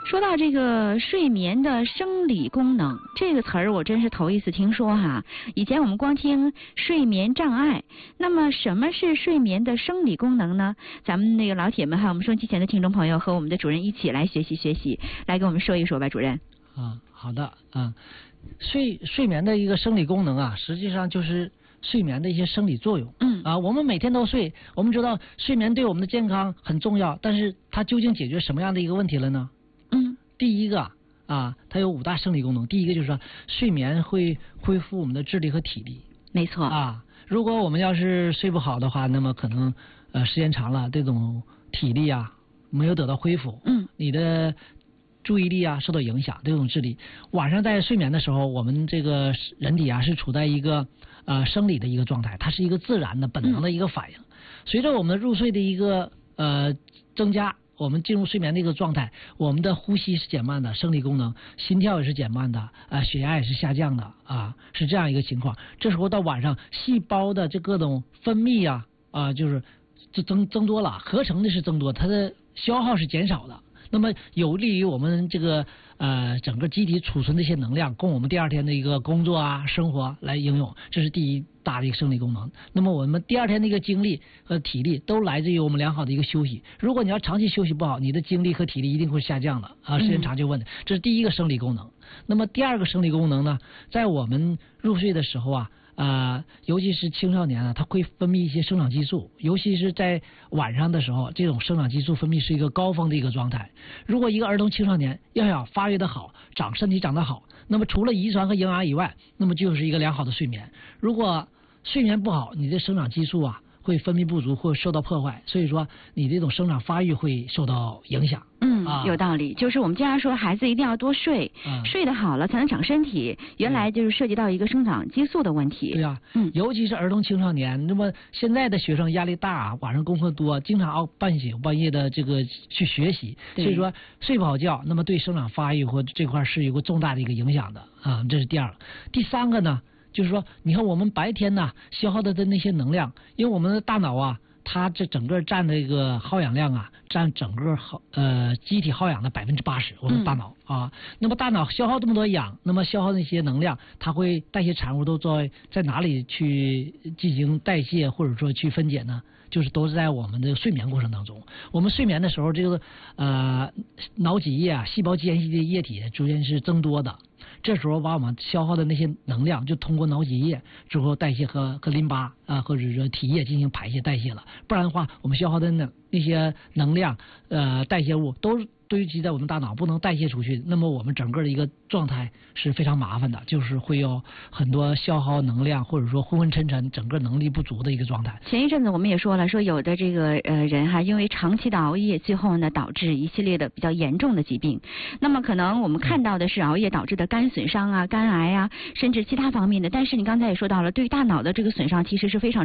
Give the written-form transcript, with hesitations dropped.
说到这个睡眠的生理功能这个词儿，我真是头一次听说哈。以前我们光听睡眠障碍，那么什么是睡眠的生理功能呢？咱们那个老铁们还有我们收音机前的听众朋友和我们的主任一起来学习，来给我们说一说吧，主任。 好的睡眠的一个生理功能啊，实际上就是睡眠的一些生理作用。我们每天都睡，我们知道睡眠对我们的健康很重要，但是它究竟解决什么样的一个问题了呢？第一个它有5大生理功能。第一个就是说，睡眠会恢复我们的智力和体力。 没错如果我们要是睡不好的话，那么可能时间长了，这种体力没有得到恢复，你的注意力受到影响，这种智力。晚上在睡眠的时候，我们这个人体是处在一个生理的一个状态，它是一个自然的本能的一个反应。随着我们入睡的一个增加，我们进入睡眠的一个状态，我们的呼吸是减慢的，生理功能，心跳也是减慢的，血压也是下降的是这样一个情况。这时候到晚上，细胞的这各种分泌就是增多了，合成的是增多，它的消耗是减少的。那么有利于我们这个整个机体储存这些能量，供我们第二天的一个工作生活来应用，这是第一大的一个生理功能。那么我们第二天的一个精力和体力都来自于我们良好的一个休息。如果你要长期休息不好，你的精力和体力一定会下降的时间长就问题。这是第一个生理功能。那么第二个生理功能呢，在我们入睡的时候尤其是青少年它会分泌一些生长激素，尤其是在晚上的时候，这种生长激素分泌是一个高峰的一个状态。如果一个儿童青少年要想发育得好，身体长得好，那么除了遗传和营养以外，那么就是一个良好的睡眠。如果睡眠不好，你的生长激素会分泌不足或受到破坏，所以说你这种生长发育会受到影响。 有道理。就是我们经常说孩子一定要多睡，睡得好了才能长身体，原来就是涉及到一个生长激素的问题。 对尤其是儿童青少年，那么现在的学生压力大晚上功课多，经常半夜的这个去学习，所以说睡不好觉，那么对生长发育或这块是有个重大的一个影响的这是第二个。第三个呢，就是说你看我们白天消耗的那些能量，因为我们的大脑它这整个占的一个耗氧量占整个机体耗氧的80%，我们大脑那么大脑消耗这么多氧，那么消耗那些能量，它会代谢产物都在哪里去进行代谢或者说去分解呢？就是都是在我们的睡眠过程当中。我们睡眠的时候，这个脑脊液细胞间隙的液体逐渐是增多的，这时候把我们消耗的那些能量就通过脑脊液之后代谢和淋巴或者说体液进行排泄代谢了，不然的话我们消耗的那些能量代谢物都堆积在我们大脑不能代谢出去，那么我们整个的一个状态是非常麻烦的，就是会有很多消耗能量或者说昏昏沉沉，整个能力不足的一个状态。 前一阵子我们也说了，说有的这个人因为长期的熬夜，最后呢导致一系列的比较严重的疾病。那么可能我们看到的是熬夜导致的肝损伤肝癌甚至其他方面的，但是你刚才也说到了，对大脑的这个损伤其实是非常